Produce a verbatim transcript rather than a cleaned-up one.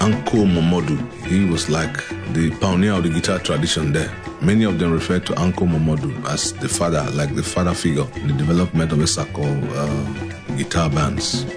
Anko Momodu. He was like the pioneer of the guitar tradition there. Many of them refer to Anko Momodu as the father, like the father figure in the development of Esako uh, guitar bands.